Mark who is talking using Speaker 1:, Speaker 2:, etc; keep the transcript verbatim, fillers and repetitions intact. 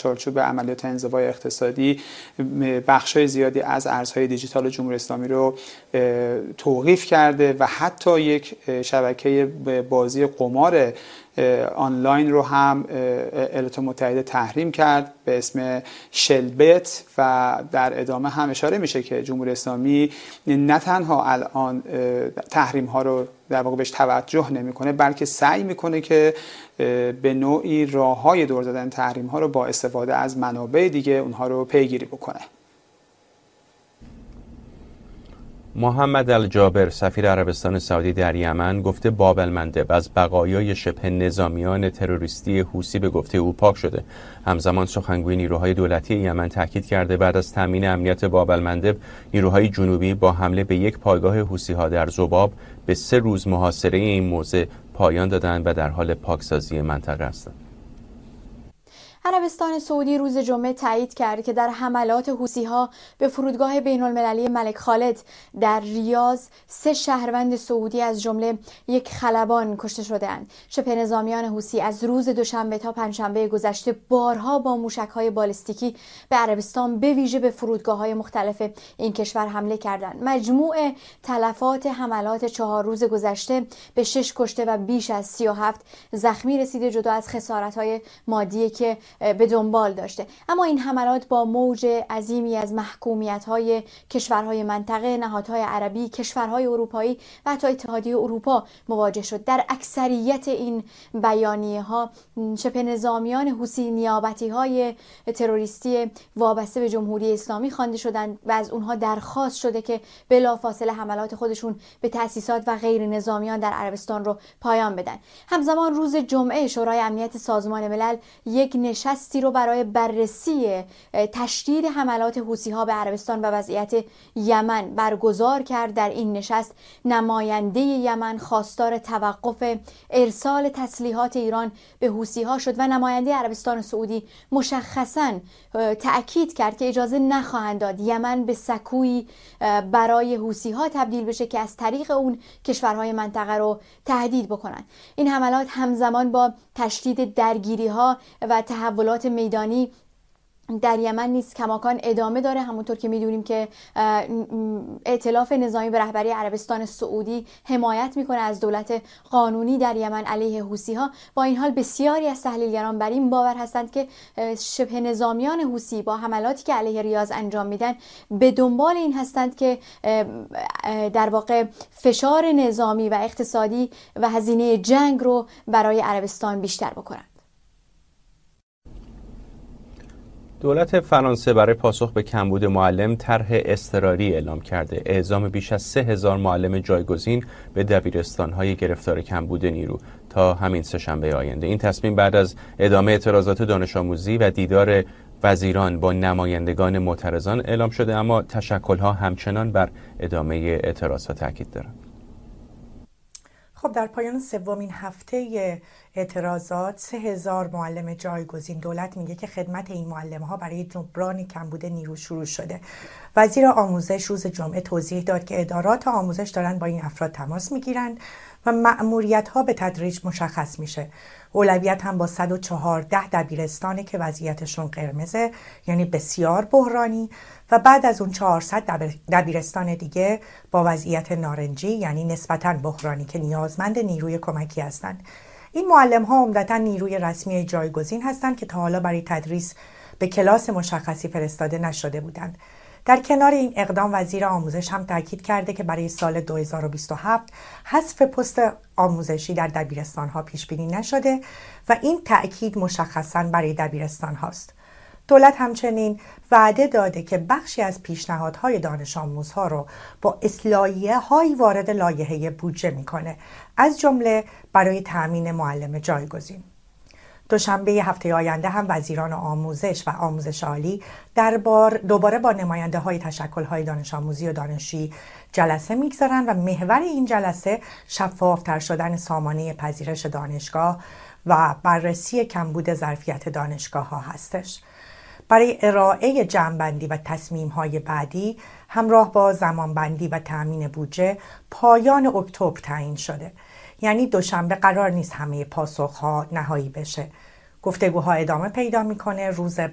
Speaker 1: چارچوب عملیات انزوای اقتصادی بخشای زیادی از ارزهای دیجیتال جمهوری اسلامی رو توقیف کرده و حتی یک شبکه بازی قمار آنلاین رو هم ایالات متحده تحریم کرد به اسم شلبت و در ادامه هم اشاره میشه که جمهوری اسلامی نه تنها الان تحریم ها رو در واقع بهش توجه نمیکنه بلکه سعی میکنه که به نوعی راههای دور زدن تحریم ها رو با استفاده از منابع دیگه اونها رو پیگیری بکنه.
Speaker 2: محمد الجابر سفیر عربستان سعودی در یمن گفته باب المندب از بقایای شبه نظامیان تروریستی حوثی به گفته او پاک شده. همزمان سخنگوی نیروهای دولتی یمن تاکید کرده بعد از تامین امنیت باب المندب نیروهای جنوبی با حمله به یک پایگاه حوثی‌ها در ذباب به سه روز محاصره این موضع پایان دادند و در حال پاکسازی منطقه هستند.
Speaker 3: عربستان سعودی روز جمعه تایید کرد که در حملات حوثی‌ها به فرودگاه بین‌المللی ملک خالد در ریاض سه شهروند سعودی از جمله یک خلبان کشته شده‌اند. شبه نظامیان حوثی از روز دوشنبه تا پنجشنبه گذشته بارها با موشک‌های بالستیکی به عربستان به ویژه به فرودگاه‌های مختلف این کشور حمله کردند. مجموع تلفات حملات چهار روز گذشته به شش کشته و بیش از سی و هفت زخمی رسیده، جدا از خسارت‌های مادی که به دنبال داشته. اما این حملات با موج عظیمی از محکومیت‌های کشورهای منطقه، نهادهای عربی، کشورهای اروپایی و حتی اتحادیه اروپا مواجه شد. در اکثریت این بیانیه‌ها شبه نظامیان حوثی نیابتی‌های تروریستی وابسته به جمهوری اسلامی خوانده شدند و از اونها درخواست شده که بلافاصله حملات خودشون به تأسیسات و غیر نظامیان در عربستان رو پایان بدن. همزمان روز جمعه شورای امنیت سازمان ملل یک نشستی رو برای بررسی تشدید حملات حوثی‌ها به عربستان و وضعیت یمن برگزار کرد. در این نشست نماینده یمن خواستار توقف ارسال تسلیحات ایران به حوثی‌ها شد و نماینده عربستان سعودی مشخصاً تأکید کرد که اجازه نخواهند داد یمن به سکویی برای حوثی‌ها تبدیل بشه که از طریق اون کشورهای منطقه رو تهدید بکنن. این حملات همزمان با تشدید درگیری‌ها و تحولات میدانی در یمن نیز کماکان ادامه داره. همونطور که میدونیم که ائتلاف نظامی به رهبری عربستان سعودی حمایت میکنه از دولت قانونی در یمن علیه حوثی‌ها. با این حال بسیاری از تحلیلگران بر این باور هستند که شبه نظامیان حوثی با حملاتی که علیه ریاض انجام میدن به دنبال این هستند که در واقع فشار نظامی و اقتصادی و هزینه جنگ رو برای عربستان بیشتر بکنن.
Speaker 2: دولت فرانسه برای پاسخ به کمبود معلم طرح اضطراری اعلام کرده. اعزام بیش از سه هزار معلم جایگزین به دبیرستان‌های گرفتار کمبود نیرو تا همین سه‌شنبه آینده. این تصمیم بعد از ادامه اعتراضات دانش آموزی و دیدار وزیران با نمایندگان معترضان اعلام شده، اما تشکل‌ها همچنان بر ادامه اعتراضات تاکید دارند.
Speaker 4: خب در پایان سومین هفته اعتراضات سه هزار معلم جایگزین، دولت میگه که خدمت این معلم ها برای جبران کمبود نیرو شروع شده. وزیر آموزش روز جمعه توضیح داد که ادارات آموزش دارن با این افراد تماس میگیرن و مأموریت ها به تدریج مشخص میشه. اولویت هم با صد و چهارده دبیرستانه که وضعیتشون قرمزه، یعنی بسیار بحرانی، و بعد از اون چهارصد دبیرستان دیگه با وضعیت نارنجی، یعنی نسبتاً بحرانی، که نیازمند نیروی کمکی هستند. این معلم ها عمدتاً نیروی رسمی جایگزین هستند که تا حالا برای تدریس به کلاس مشخصی فرستاده نشده بودند. در کنار این اقدام وزیر آموزش هم تاکید کرده که برای سال دو هزار و بیست و هفت حذف پست آموزشی در دبیرستان ها پیش بینی نشده و این تأکید مشخصاً برای دبیرستان هاست. دولت همچنین وعده داده که بخشی از پیشنهادهای دانش آموزها رو با اصلاحیه های وارد لایحه بودجه میکنه، از جمله برای تأمین معلم جایگزین. دوشنبه هفته آینده هم وزیران آموزش و آموزش عالی دربار دوباره با نماینده های تشکل های دانش آموزی و دانشجویی جلسه میگذارن و محور این جلسه شفافتر شدن سامانه پذیرش دانشگاه و بررسی کمبود ظرفیت دانشگاه ها هستش. برای ارائه جمع‌بندی و تصمیم‌های بعدی همراه با زمانبندی و تأمین بودجه پایان اکتبر تعیین شده. یعنی دوشنبه قرار نیست همه پاسخ‌ها نهایی بشه. گفتگوها ادامه پیدا می‌کنه. روز